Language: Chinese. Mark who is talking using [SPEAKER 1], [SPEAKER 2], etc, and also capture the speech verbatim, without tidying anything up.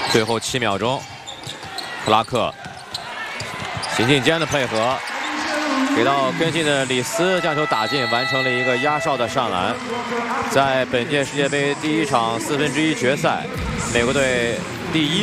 [SPEAKER 1] 最后七秒钟，克拉克行进间的配合，给到跟进的里斯，将球打进，完成了一个压哨的上篮。在本届世界杯第一场四分之一决赛，美国队第一。